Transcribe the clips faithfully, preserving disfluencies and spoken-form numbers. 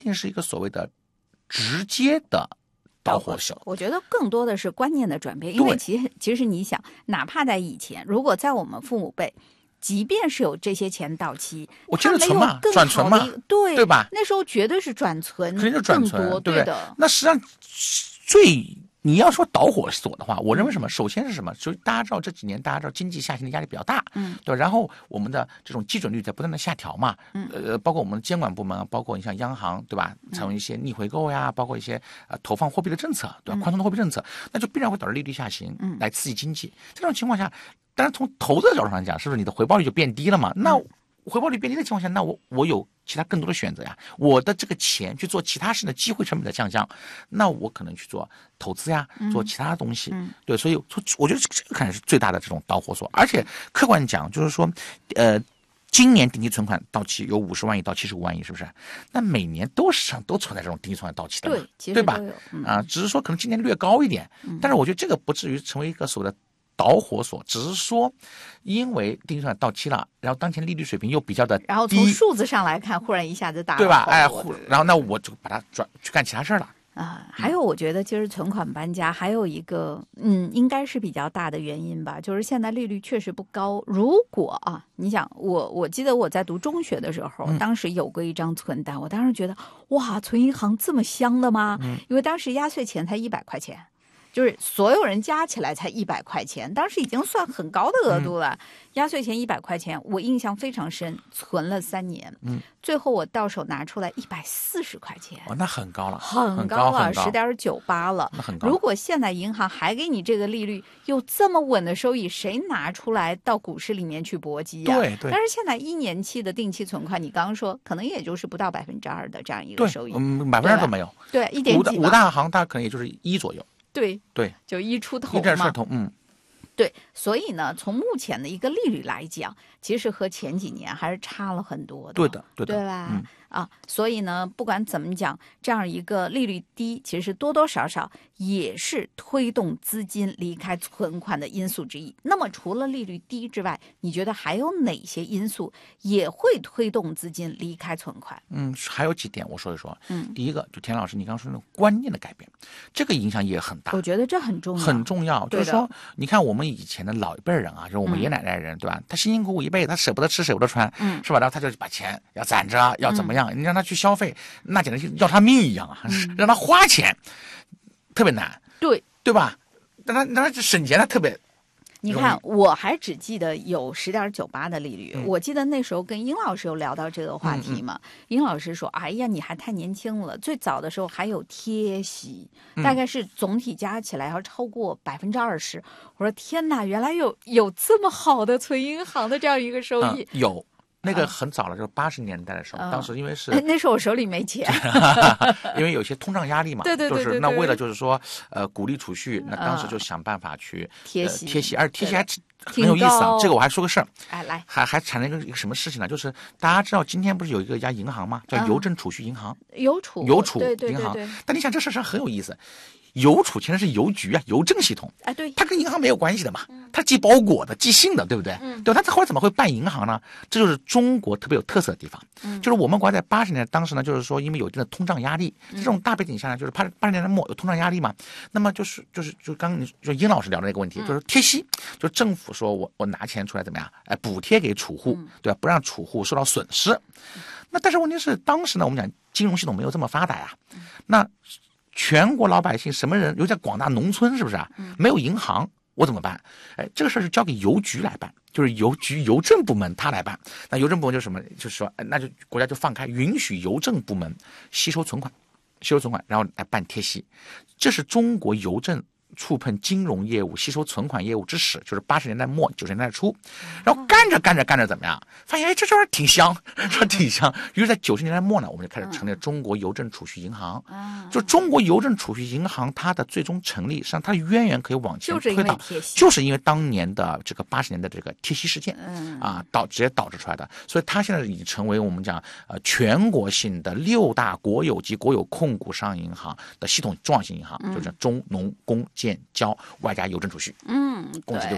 定是一个所谓的直接的导火索。 我觉得更多的是观念的转变，因为其实其实你想，哪怕在以前，如果在我们父母辈，即便是有这些钱到期， 我接着存嘛，转存嘛， 对对吧？ 那时候绝对是转存， 肯定是转存， 对不对？那实际上最你要说导火索的话，我认为什么？首先是什么？就大家知道这几年大家知道经济下行的压力比较大， 嗯， 对吧？然后我们的这种基准率在不断的下调嘛，嗯，呃，包括我们的监管部门，包括你像央行，对吧？采用一些逆回购呀，包括一些呃投放货币的政策，对吧？宽松的货币政策，那就必然会导致利率下行，嗯，来刺激经济。这种情况下，当然从投资的角度上讲，是不是你的回报率就变低了嘛？那回报率变低的情况下，那我我有其他更多的选择呀。我的这个钱去做其他事的机会成本的下降，那我可能去做投资呀，做其他的东西。嗯、对，所以我觉得这个可能是最大的这种导火索。而且客观讲，就是说，呃，今年定期存款到期有五十万亿到七十五万亿，是不是？那每年都市场都存在这种定期存款到期的嘛， 对，其实对吧？ 嗯、 啊，只是说可能今年略高一点，嗯、但是我觉得这个不至于成为一个所谓的导火索，只是说，因为定期存款到期了，然后当前利率水平又比较的低， 然后从数字上来看，忽然一下子大了， 对吧？哎，然后那我就把它转去干其他事儿了。 啊，还有我觉得其实存款搬家还有一个嗯，应该是比较大的原因吧，就是现在利率确实不高。如果啊，你想我我记得我在读中学的时候，嗯、当时有过一张存单，我当时觉得哇，存银行这么香的吗？嗯、因为当时压岁钱才一百块钱。就是所有人加起来才一百块钱，当时已经算很高的额度了。嗯、压岁钱一百块钱，我印象非常深，存了三年，嗯，最后我到手拿出来一百四十块钱， 哦，那很高了， 很高了，十点九八了， 那很高。 如果现在银行还给你这个利率，又这么稳的收益，谁拿出来到股市里面去搏击呀、啊？ 对对。 但是现在一年期的定期存款，你刚刚说可能也就是不到百分之二的这样一个收益， 嗯，百分之二都没有， 对，一点几。 五大行大可能也就是一左右。 对对， 就一出头嘛， 一点出头，嗯， 对，所以呢，从目前的一个利率来讲，其实和前几年还是差了很多的， 对的，对的，对吧？ 嗯、 啊，所以呢，不管怎么讲，这样一个利率低，其实多多少少也是推动资金离开存款的因素之一。那么，除了利率低之外，你觉得还有哪些因素也会推动资金离开存款？ 嗯，还有几点我说一说。嗯，第一个就田老师你刚刚说那种观念的改变，这个影响也很大。 我觉得这很重要， 很重要。就是说，你看我们以前的老一辈人啊，就是我们爷爷奶奶人，嗯、对吧？他辛辛苦苦一辈子，他舍不得吃，舍不得穿，嗯，是吧？然后他就把钱要攒着，要怎么样？嗯、你让他去消费，那简直就要他命一样啊！嗯、让他花钱特别难， 对对吧？让他让他省钱，他特别。 你看，我还只记得有十点九八的利率。嗯、我记得那时候跟殷老师有聊到这个话题嘛。嗯嗯、殷老师说：“哎呀，你还太年轻了。最早的时候还有贴息，嗯、大概是总体加起来要超过百分之二十。”我说：“天哪，原来有有这么好的存银行的这样一个收益。 嗯”有。那个很早了，就是八十年代的时候，嗯、当时因为是那时候我手里没钱， 因为有些通胀压力嘛， 对对对对对， 就是那为了就是说呃鼓励储蓄，那当时就想办法去贴息、 呃、贴息，而且贴息还很有意思啊。这个我还说个事儿， 哎来， 还还产生一个一个什么事情呢？就是大家知道今天不是有一个家银行吗？叫邮政储蓄银行， 嗯、邮储邮储银行。 对对对对， 但你想这事儿很有意思。邮储其实是邮局啊，邮政系统， 哎，对， 它跟银行没有关系的嘛，嗯、它寄包裹的、寄信的，对不对？嗯，对吧？它后来怎么会办银行呢？这就是中国特别有特色的地方。嗯，就是我们国家在八十年代当时呢，就是说因为有一定的通胀压力，嗯、这种大背景下呢，就是八八十年代末有通胀压力嘛，那么就是就是就刚刚就殷老师聊的那个问题，嗯、就是贴息，就政府说我我拿钱出来怎么样？哎，补贴给储户，嗯、对吧？不让储户受到损失。嗯、那但是问题是当时呢，我们讲金融系统没有这么发达呀，嗯、那。全国老百姓什么人，尤其在广大农村，是不是啊？没有银行，我怎么办？哎，这个事儿是交给邮局来办，就是邮局邮政部门他来办。那邮政部门就是什么？就是说，那就国家就放开，允许邮政部门吸收存款，吸收存款，然后来办贴息。这是中国邮政触碰金融业务、吸收存款业务之始，就是八十年代末九十年代初，然后干着干着干着怎么样？发现哎，这事儿挺香，这挺香。于是，在九十年代末呢，我们就开始成立中国邮政储蓄银行。就中国邮政储蓄银行，它的最终成立，实际上它的渊源可以往前推到，就是因为当年的这个八十年的这个贴息事件啊，导直接导致出来的。所以它现在已经成为我们讲呃全国性的六大国有及国有控股商业银行的系统重要性银行，就是中农工建交外加邮政储蓄，嗯，共计六家。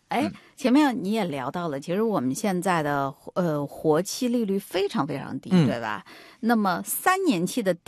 哎，前面你也聊到了，其实我们现在的呃活期利率非常非常低， 嗯对吧？那么三年期的